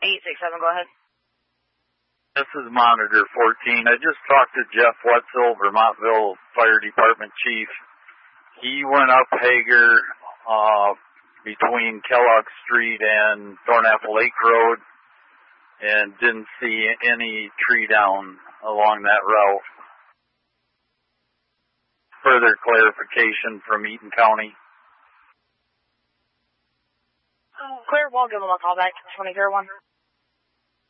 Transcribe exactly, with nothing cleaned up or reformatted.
eight six seven, go ahead. This is Monitor fourteen. I just talked to Jeff Wetzel, Vermontville Fire Department Chief. He went up Hager uh, between Kellogg Street and Thornapple Lake Road and didn't see any tree down along that route. Further clarification from Eaton County. Clear, we'll give them a call back to twenty oh one.